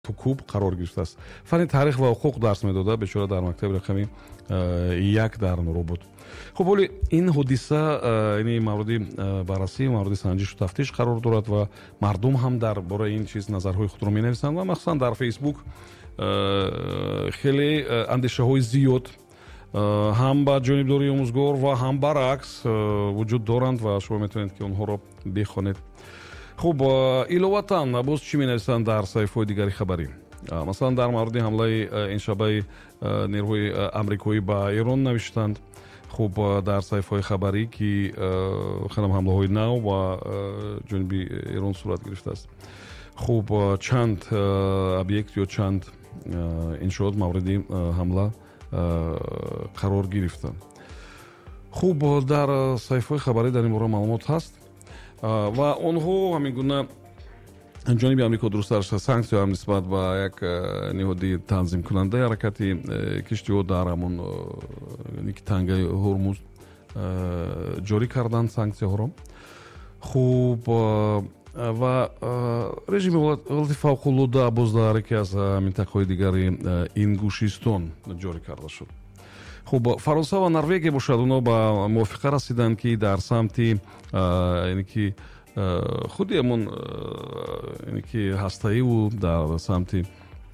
تو کوب قرار گرفته است. فن تاریخ و حقوق درس میداده. بیچاره در مکتب رقمی 1 در نورو بود. خب ولی این حادثه یعنی مورد بررسی، مورد سنجش و تفتیش قرار دارد و مردم هم درباره این چیز نظرهای خود رو می‌نویسند و مخصوصا در فیسبوک خیلی اندیشه های زیاد هم با جانبداری آموزگار و هم برعکس وجود دارند و شما میتونید که اونها رو بخونید. خب علاوه باز چی می‌نویسند در صحیفه‌های دیگری خبری؟ مثلا در مورد حمله این شبه نیروهای آمریکایی با ایران نوشتند. خب در صحیفه‌های خبری که خیلی حمله‌های نو و جنوب ایران صورت گرفته است. خب چند ابیکت یا چند انشاءات مورد حمله قرار گرفته. خب در صحیفه‌های خبری در این باره معلومات هست و اونها همین گونه جانب آمریکا درست داشته سانکسیون هم نسبت به یک نهادی تنظیم کننده حرکتی کشتی‌ها در همون تنگه هرمز جاری کردن سانکسی‌ها رو. خوب و رژیم ولایت فوق‌العاده باز در یکی از منطقه‌های دیگری این گوشیستان جاری کرده شد. خب فرانسه و نروژ باشد اونا با موافقه رسیدند که در سمت یعنی که خودی همون یعنی که هسته‌ای و در سمت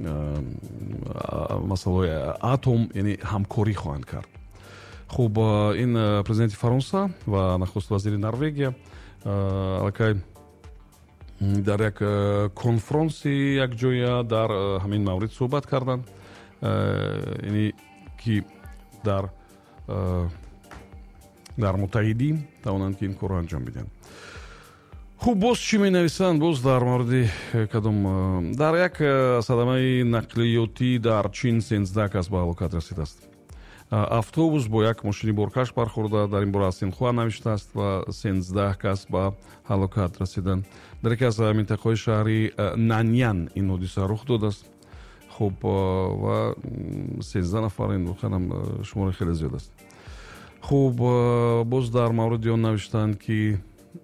مسئله اتم یعنی همکاری خواهند کرد. خب این پرزیدنت فرانسه و نخست وزیر نروژ الکی در یک کنفرانسی یک جای در همین مورد صحبت کردند، یعنی که در متحدی توانند که این کار انجام بدن. خب باز چی می نویسند؟ باز در مورد کدام در یک صدمه نقلیاتی در چین 13 کس به هلاکت رسیده است. автобус با یک ماشین بارکش برخورده. در این باره از سینخوا نوشته است و 13 کس به هلاکت رسیدند. در یکی از منطقه‌های شهری نانیان این حادثه رخ داده است. خب و 13 نفر این خانم شماره خیلی زیاد است. خب باز در مورد آن نوشتند که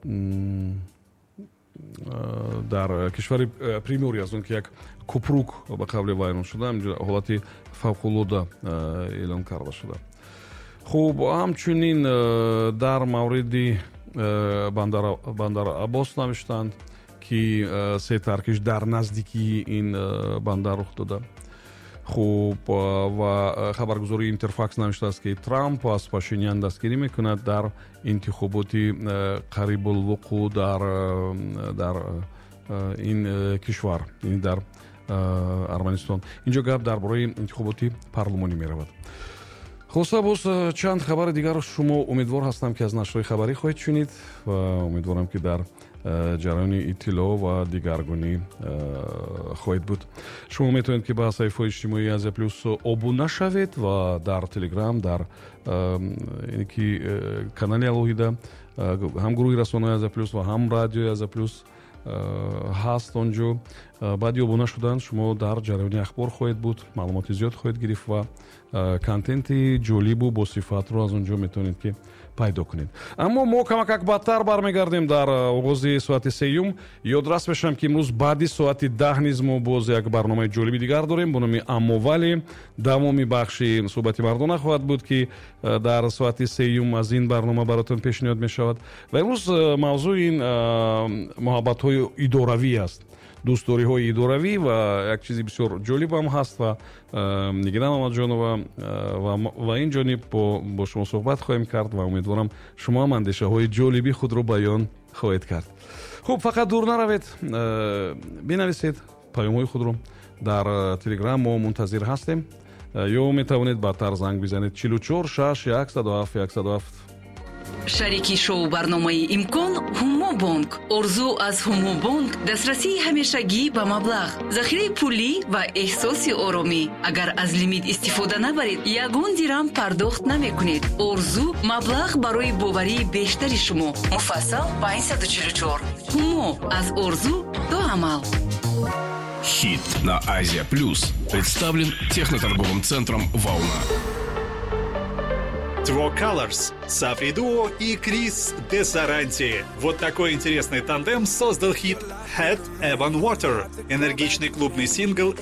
در کشور پریموری از اون که یک کوپروک به قبل ویران شده همینجور حالت فوق‌العاده اعلام کرده شده. خب همچنین در مورد بندر عباس نوشتند که 3 ترکش در نزدیکی این بندر رخ داده. خب و خبرگزاری اینترفاکس نوشته است که ترامپ از پاشینیان دستگیری میکند در انتخابات قریب الوقوع در این کشور، یعنی در ارمنستان. اینجا گپ درباره انتخابات پارلمانی میرود. خلاصه باز چند خبر دیگر شما امیدوار هستم که از نشرهای خبری خواهید شنید و امیدوارم که در جریان اطلاع و دیگرگونی خواهید بود. شما میتونید که با صفحه اجتماعی از پلوس ابونه شوید و در تلگرام در یعنی که کانال الوهیدا هم گروه رسانه‌های از پلوس و هم رادیو از پلوس هست اونجا. بعد ابونه شدن شما در جریان اخبار خواهید بود، معلومات زیاد خواهید گرفت و کانتنت جالب و با صفات رو از اونجا میتونید که پیدا کنید. اما ما کمک بدتر برمیگردیم در آغاز ساعت 3. یادرس بشم که امروز بعد ساعت 10 نیز ما باز یک برنامه جالبی دیگر داریم به نام اما ولی دومی بخش صحبت مردانه خواهد بود که در ساعت 3 از این برنامه براتون پیشنهاد می شود و امروز موضوع این محبت های اداروی است، دوستداری های اداروی و یک چیزی بسیار جالب هم هست و نگران محمد جان و این جانب با شما صحبت خواهیم کرد و امیدوارم شما هم اندیشه های جالبی خود رو بیان خواهید کرد. خب فقط دور نروید، بنویسید پیام های خود رو در تلگرام، ما منتظر هستیم یا می توانید بعدتر زنگ بزنید 44 6 107 107. шарики шоу барномаи имкон ҳумо бонк. орзу аз ҳумо бонк дастрасии ҳамешагӣ ба маблағ, захираи пулӣ ва эҳсоси оромӣ. агар аз лимит истифода набаред, ягон дирам пардохт намекунед. орзу маблағ барои боварии бештари шумо. муфассал ба 144. ҳумо аз орзу до амал. Хит на Азия Плюс представлен техноторговым центром «Волна». Two Colors, Сафи Дуо и Крис де Саранти. Вот такой интересный тандем создал хит Head Evan Water, энергичный клубный сингл